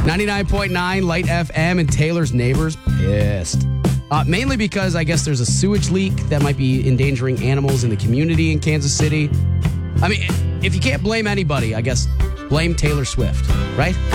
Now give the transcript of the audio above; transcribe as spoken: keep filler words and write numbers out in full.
ninety-nine point nine Light F M, and Taylor's neighbors pissed. Uh, mainly because I guess there's a sewage leak that might be endangering animals in the community in Kansas City. I mean, if you can't blame anybody, I guess blame Taylor Swift, right?